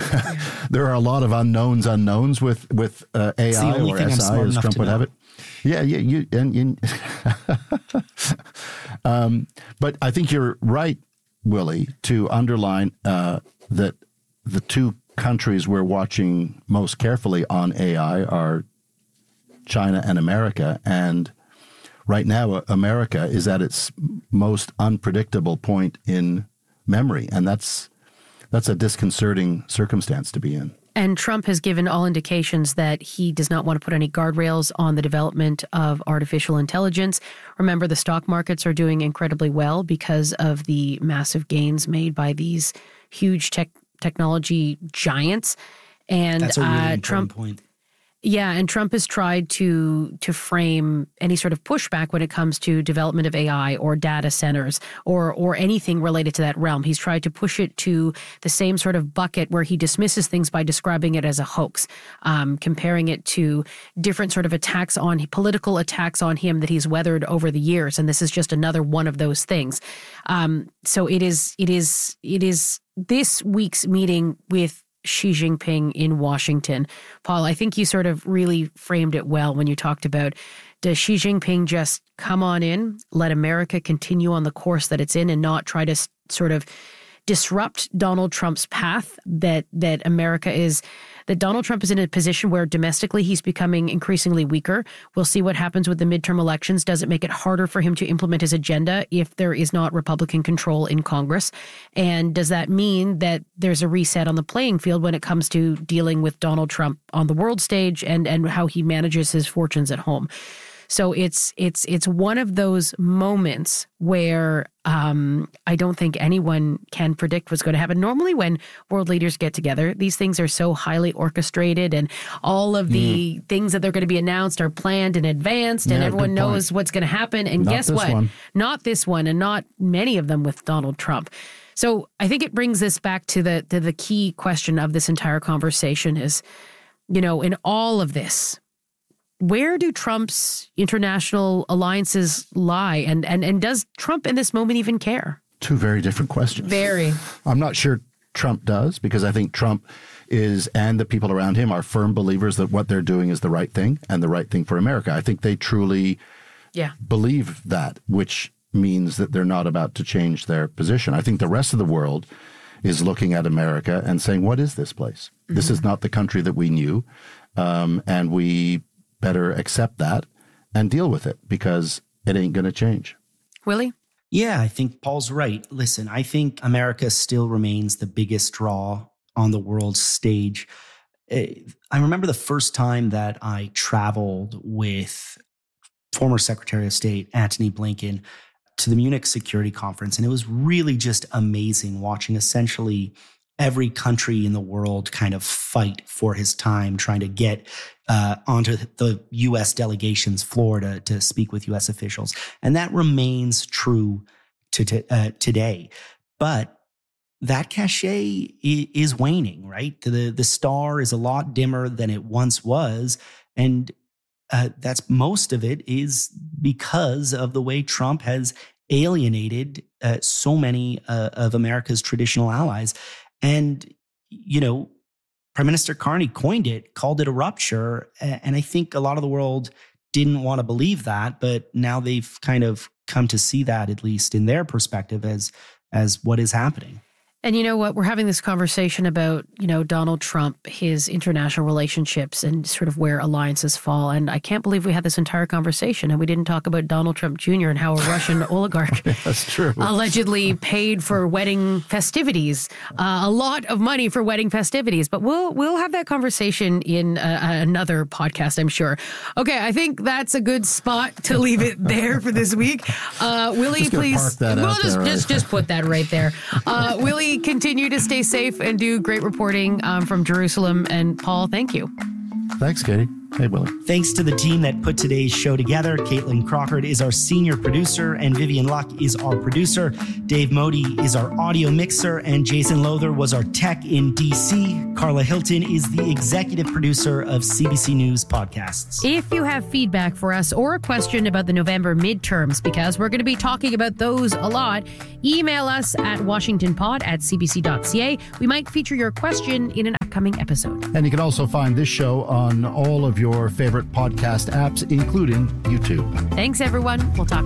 there are a lot of unknowns with AI or SI, as Trump would have it. Yeah. But I think you're right, Willie, to underline that the two countries we're watching most carefully on AI are China and America. And right now, America is at its most unpredictable point in memory. And that's a disconcerting circumstance to be in. And Trump has given all indications that he does not want to put any guardrails on the development of artificial intelligence. Remember, the stock markets are doing incredibly well because of the massive gains made by these huge technology giants. And that's a really important point. Yeah, and Trump has tried to frame any sort of pushback when it comes to development of AI or data centers or anything related to that realm. He's tried to push it to the same sort of bucket where he dismisses things by describing it as a hoax, comparing it to different sort of political attacks on him that he's weathered over the years. And this is just another one of those things. So it is this week's meeting with Xi Jinping in Washington. Paul, I think you sort of really framed it well when you talked about, does Xi Jinping just come on in, let America continue on the course that it's in and not try to sort of disrupt Donald Trump's path, that Donald Trump is in a position where domestically he's becoming increasingly weaker. We'll see what happens with the midterm elections. Does it make it harder for him to implement his agenda if there is not Republican control in Congress? And does that mean that there's a reset on the playing field when it comes to dealing with Donald Trump on the world stage and how he manages his fortunes at home? So it's one of those moments where I don't think anyone can predict what's going to happen. Normally when world leaders get together, these things are so highly orchestrated and all of the things that they're going to be announced are planned in advance and everyone knows what's going to happen. And guess what? Not this one and not many of them with Donald Trump. So I think it brings this back to the key question of this entire conversation is, in all of this, where do Trump's international alliances lie? And does Trump in this moment even care? Two very different questions. Very. I'm not sure Trump does, because I think Trump and the people around him are firm believers that what they're doing is the right thing and the right thing for America. I think they truly believe that, which means that they're not about to change their position. I think the rest of the world is looking at America and saying, what is this place? Mm-hmm. This is not the country that we knew. And we better accept that and deal with it because it ain't going to change. Willie? Yeah, I think Paul's right. Listen, I think America still remains the biggest draw on the world stage. I remember the first time that I traveled with former Secretary of State Antony Blinken to the Munich Security Conference, and it was really just amazing watching essentially every country in the world kind of fight for his time, trying to get onto the U.S. delegation's floor to speak with U.S. officials. And that remains true today. But that cachet is waning, right? The star is a lot dimmer than it once was. And that's most of it is because of the way Trump has alienated so many of America's traditional allies. And, Prime Minister Carney coined it, called it a rupture. And I think a lot of the world didn't want to believe that, but now they've kind of come to see that, at least in their perspective, as what is happening. And you know what? We're having this conversation about, Donald Trump, his international relationships and sort of where alliances fall. And I can't believe we had this entire conversation and we didn't talk about Donald Trump Jr. and how a Russian oligarch That's true. allegedly paid for wedding festivities, a lot of money for wedding festivities. But we'll have that conversation in another podcast, I'm sure. Okay, I think that's a good spot to leave it there for this week. Willie, please. Just put that right there. Willie, continue to stay safe and do great reporting from Jerusalem. And Paul, thank you. Thanks, Katie. Hey, Willie. Thanks to the team that put today's show together. Caitlin Crockett is our senior producer, and Vivian Luck is our producer. Dave Modi is our audio mixer, and Jason Lowther was our tech in DC. Carla Hilton is the executive producer of CBC News Podcasts. If you have feedback for us or a question about the November midterms, because we're going to be talking about those a lot, email us at washingtonpod@cbc.ca. We might feature your question in an upcoming episode. And you can also find this show on all of your favorite podcast apps, including YouTube. Thanks, everyone. We'll talk